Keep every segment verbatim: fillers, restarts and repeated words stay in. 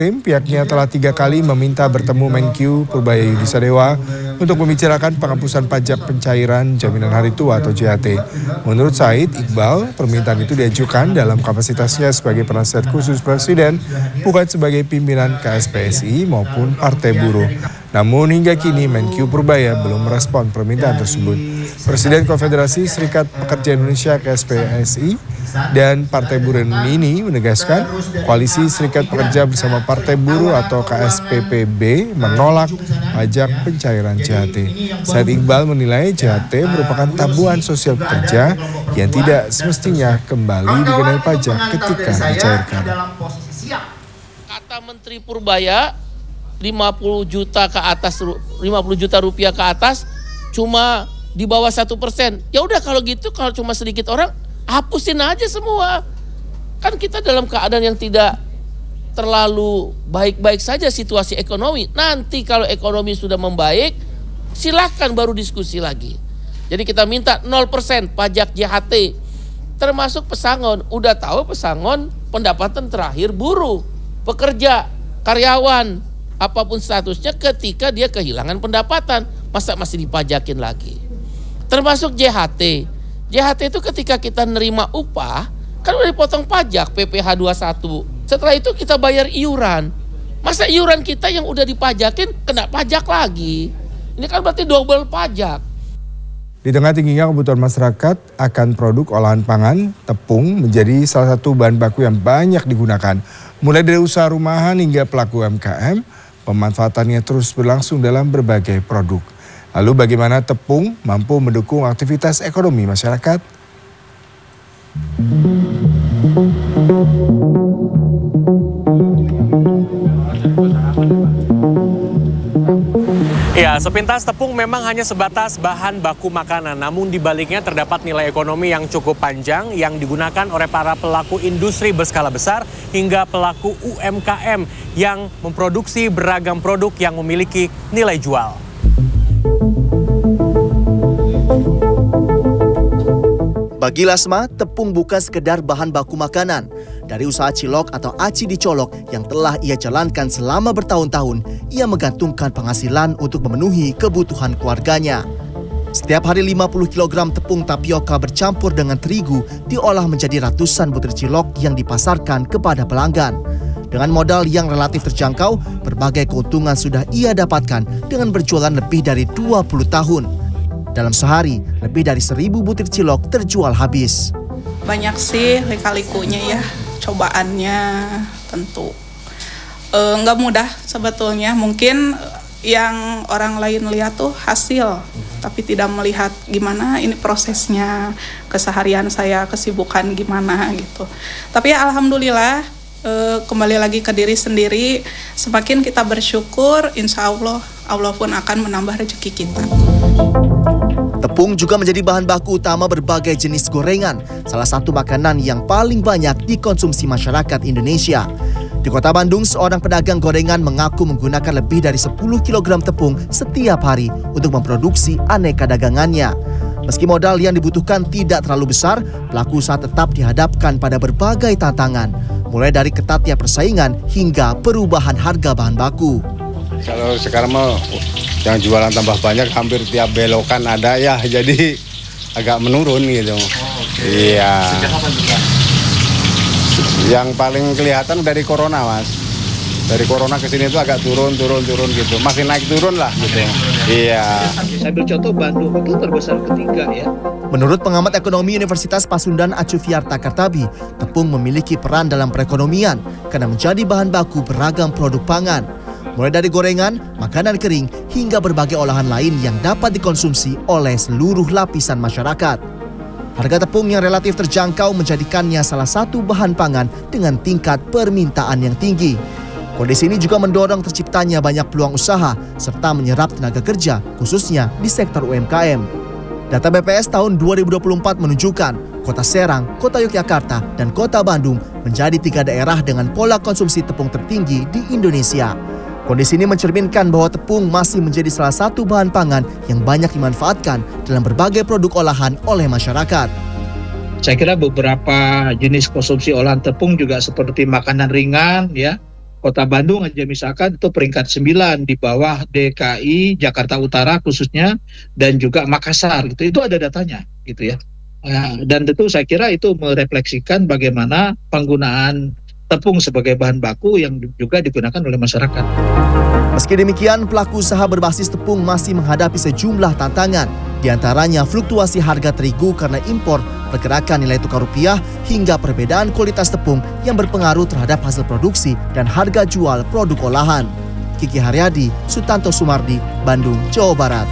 Pihaknya telah tiga kali meminta bertemu Menkyu Purbaya Yudisadewa untuk membicarakan penghapusan pajak pencairan jaminan hari tua atau J H T. Menurut Said Iqbal, permintaan itu diajukan dalam kapasitasnya sebagai penasihat khusus Presiden, bukan sebagai pimpinan K S P S I maupun Partai Buruh. Namun hingga kini Menkyu Purbaya belum merespon permintaan tersebut. Presiden Konfederasi Serikat Pekerja Indonesia K S P S I dan Partai Buruh ini menegaskan koalisi Serikat Pekerja bersama Partai Buruh atau K S P P B menolak pajak pencairan J H T. Said Iqbal menilai J H T merupakan tabungan sosial pekerja yang tidak semestinya kembali dikenai pajak ketika dicairkan. Kata Menteri Purbaya, lima puluh juta ke atas, lima puluh juta rupiah ke atas cuma di bawah satu persen. Ya udah kalau gitu, kalau cuma sedikit orang, hapusin aja semua. Kan kita dalam keadaan yang tidak terlalu baik-baik saja situasi ekonomi. Nanti kalau ekonomi sudah membaik, silakan baru diskusi lagi. Jadi kita minta nol persen pajak J H T. Termasuk pesangon. Udah tahu pesangon pendapatan terakhir buruh, pekerja, karyawan, apapun statusnya ketika dia kehilangan pendapatan. Masa masih dipajakin lagi? Termasuk J H T. J H T itu ketika kita nerima upah, kan udah dipotong pajak P P H dua puluh satu. Setelah itu kita bayar iuran. Masa iuran kita yang udah dipajakin kena pajak lagi? Ini kan berarti double pajak. Di tengah tingginya kebutuhan masyarakat akan produk olahan pangan, tepung menjadi salah satu bahan baku yang banyak digunakan. Mulai dari usaha rumahan hingga pelaku U M K M, pemanfaatannya terus berlangsung dalam berbagai produk. Lalu bagaimana tepung mampu mendukung aktivitas ekonomi masyarakat? Ya, sepintas tepung memang hanya sebatas bahan baku makanan, namun di baliknya terdapat nilai ekonomi yang cukup panjang yang digunakan oleh para pelaku industri berskala besar hingga pelaku U M K M yang memproduksi beragam produk yang memiliki nilai jual. Bagi Lasma, tepung bukan sekedar bahan baku makanan. Dari usaha cilok atau aci dicolok yang telah ia jalankan selama bertahun-tahun, ia menggantungkan penghasilan untuk memenuhi kebutuhan keluarganya. Setiap hari lima puluh kilogram tepung tapioka bercampur dengan terigu diolah menjadi ratusan butir cilok yang dipasarkan kepada pelanggan. Dengan modal yang relatif terjangkau, berbagai keuntungan sudah ia dapatkan dengan berjualan lebih dari dua puluh tahun. Dalam sehari, lebih dari seribu butir cilok terjual habis. Banyak sih lika-likunya ya, cobaannya tentu. E, nggak mudah sebetulnya, mungkin yang orang lain lihat tuh hasil, tapi tidak melihat gimana ini prosesnya, keseharian saya, kesibukan gimana gitu. Tapi ya alhamdulillah, e, kembali lagi ke diri sendiri, semakin kita bersyukur, insya Allah, Allah pun akan menambah rezeki kita. Tepung juga menjadi bahan baku utama berbagai jenis gorengan, salah satu makanan yang paling banyak dikonsumsi masyarakat Indonesia. Di Kota Bandung, seorang pedagang gorengan mengaku menggunakan lebih dari sepuluh kilogram tepung setiap hari untuk memproduksi aneka dagangannya. Meski modal yang dibutuhkan tidak terlalu besar, pelaku usaha tetap dihadapkan pada berbagai tantangan, mulai dari ketatnya persaingan hingga perubahan harga bahan baku. Kalau sekarang mau yang jualan tambah banyak, hampir tiap belokan ada ya, jadi agak menurun gitu. Oh, okay. Iya. Sejak kapan juga? Yang paling kelihatan dari corona, Mas. Dari corona ke sini itu agak turun, turun, turun gitu. Masih naik turun lah gitu. Iya. Saya ambil contoh Bandung itu terbesar ketiga ya. Menurut pengamat ekonomi Universitas Pasundan Acuviarta Kartabi, tepung memiliki peran dalam perekonomian karena menjadi bahan baku beragam produk pangan. Mulai dari gorengan, makanan kering, hingga berbagai olahan lain yang dapat dikonsumsi oleh seluruh lapisan masyarakat. Harga tepung yang relatif terjangkau menjadikannya salah satu bahan pangan dengan tingkat permintaan yang tinggi. Kondisi ini juga mendorong terciptanya banyak peluang usaha serta menyerap tenaga kerja, khususnya di sektor U M K M. Data B P S tahun dua ribu dua puluh empat menunjukkan Kota Serang, Kota Yogyakarta, dan Kota Bandung menjadi tiga daerah dengan pola konsumsi tepung tertinggi di Indonesia. Kondisi ini mencerminkan bahwa tepung masih menjadi salah satu bahan pangan yang banyak dimanfaatkan dalam berbagai produk olahan oleh masyarakat. Saya kira beberapa jenis konsumsi olahan tepung juga seperti makanan ringan, ya, Kota Bandung aja misalkan itu peringkat sembilan di bawah D K I, Jakarta Utara khususnya, dan juga Makassar gitu. Itu ada datanya gitu ya. Nah, dan tentu saya kira itu merefleksikan bagaimana penggunaan tepung sebagai bahan baku yang juga digunakan oleh masyarakat. Meski demikian, pelaku usaha berbasis tepung masih menghadapi sejumlah tantangan. Di antaranya fluktuasi harga terigu karena impor, pergerakan nilai tukar rupiah, hingga perbedaan kualitas tepung yang berpengaruh terhadap hasil produksi dan harga jual produk olahan. Kiki Haryadi, Sutanto Sumardi, Bandung, Jawa Barat.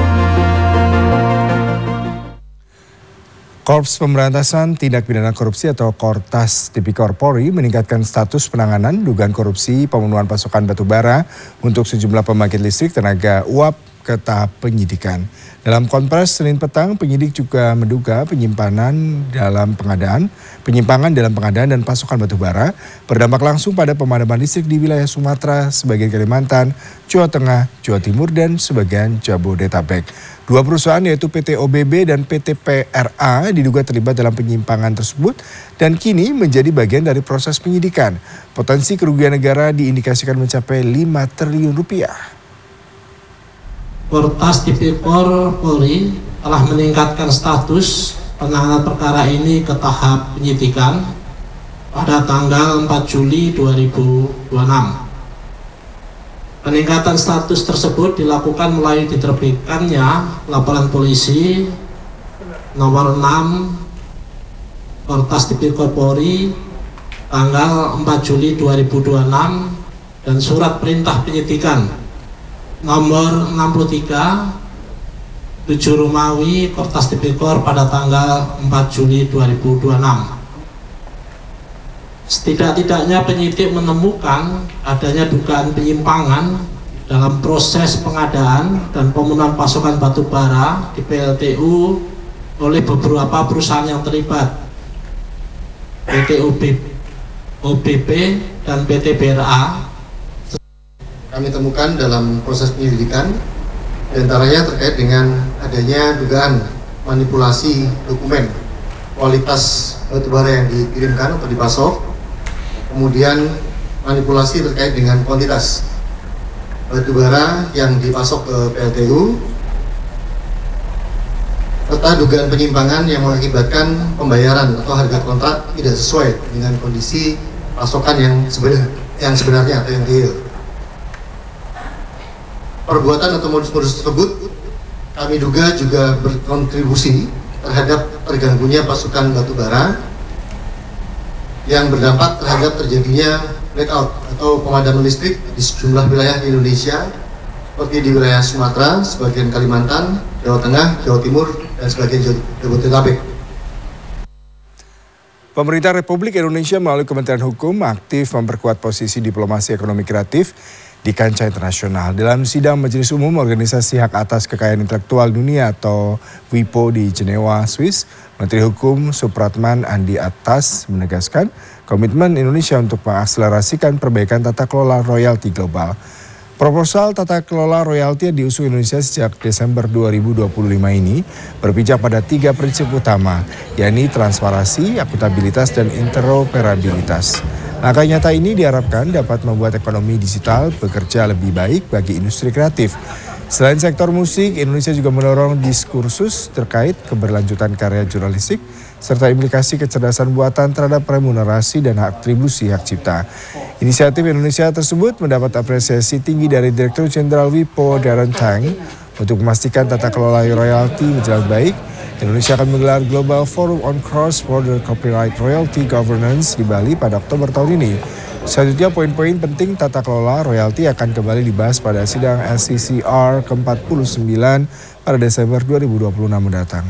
Korps Pemberantasan Tindak Pidana Korupsi atau Kortas Tipikor Polri meningkatkan status penanganan dugaan korupsi pemenuhan pasokan batubara untuk sejumlah pembangkit listrik tenaga uap ke tahap penyidikan. Dalam konferensi Senin petang, penyidik juga menduga penyimpanan dalam pengadaan, penyimpangan dalam pengadaan dan pasokan batubara berdampak langsung pada pemadaman listrik di wilayah Sumatera, sebagian Kalimantan, Jawa Tengah, Jawa Timur, dan sebagian Jabodetabek. Dua perusahaan yaitu P T O B B dan P T P R A diduga terlibat dalam penyimpangan tersebut dan kini menjadi bagian dari proses penyidikan. Potensi kerugian negara diindikasikan mencapai lima triliun rupiah. Kortas Tipikor Polri telah meningkatkan status penanganan perkara ini ke tahap penyidikan pada tanggal empat Juli dua ribu dua puluh enam. Peningkatan status tersebut dilakukan melalui diterbitkannya laporan polisi nomor enam Kortas Tipikor Polri tanggal empat Juli dua ribu dua puluh enam dan surat perintah penyidikan nomor enam puluh tiga tujuh Romawi Kortas Tipikor pada tanggal empat Juli dua ribu dua puluh enam. Setidak-tidaknya penyidik menemukan adanya dugaan penyimpangan dalam proses pengadaan dan pemenuhan pasokan batu bara di P L T U oleh beberapa perusahaan yang terlibat, P T O B P dan P T P R A. Kami temukan dalam proses penyelidikan, diantaranya terkait dengan adanya dugaan manipulasi dokumen kualitas batubara yang dikirimkan atau dipasok, kemudian manipulasi terkait dengan kuantitas batubara yang dipasok ke P L T U, serta dugaan penyimpangan yang mengakibatkan pembayaran atau harga kontrak tidak sesuai dengan kondisi pasokan yang sebenarnya, yang sebenarnya atau yang real. Perbuatan atau modus-modus tersebut kami duga juga berkontribusi terhadap terganggunya pasokan batubara yang berdampak terhadap terjadinya blackout atau pemadaman listrik di sejumlah wilayah di Indonesia seperti di wilayah Sumatera, sebagian Kalimantan, Jawa Tengah, Jawa Timur, dan sebagian Jabodetabek. Pemerintah Republik Indonesia melalui Kementerian Hukum aktif memperkuat posisi diplomasi ekonomi kreatif di kancah internasional. Dalam sidang Majelis Umum Organisasi Hak Atas Kekayaan Intelektual Dunia atau W I P O di Jenewa, Swiss, Menteri Hukum Supratman Andi Atas menegaskan komitmen Indonesia untuk mengakselerasikan perbaikan tata kelola royalti global. Proposal tata kelola royalti yang diusung Indonesia sejak Desember dua ribu dua puluh lima ini berpijak pada tiga prinsip utama, yakni transparansi, akuntabilitas, dan interoperabilitas. Langkah nyata ini diharapkan dapat membuat ekonomi digital bekerja lebih baik bagi industri kreatif. Selain sektor musik, Indonesia juga mendorong diskursus terkait keberlanjutan karya jurnalistik serta implikasi kecerdasan buatan terhadap remunerasi dan hak atribusi hak cipta. Inisiatif Indonesia tersebut mendapat apresiasi tinggi dari Direktur Jenderal W I P O Darren Tang. Untuk memastikan tata kelola royalti berjalan baik, Indonesia akan menggelar Global Forum on Cross-Border Copyright Royalty Governance di Bali pada Oktober tahun ini. Selanjutnya, poin-poin penting tata kelola royalti akan kembali dibahas pada sidang S C C R ke empat puluh sembilan pada Desember dua ribu dua puluh enam mendatang.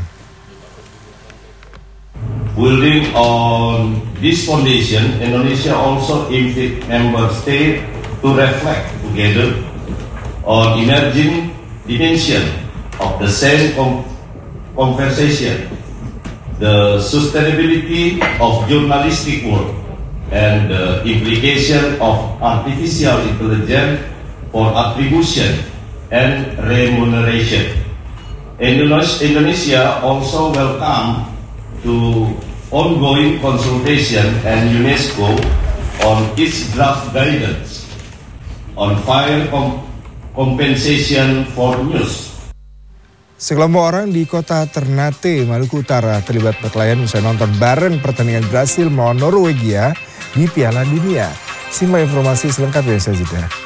Building on this foundation, Indonesia also invite member states to reflect together on emerging dimension of the same conversation, the sustainability of journalistic work, and the implication of artificial intelligence for attribution and remuneration. Indonesia also welcome to ongoing consultation and UNESCO on its draft guidance on fire com- compensation for news. Sekelompok orang di kota Ternate, Maluku Utara terlibat perkelahian usai nonton bareng pertandingan Brasil melawan Norwegia di Piala Dunia. Simak informasi selengkapnya saja.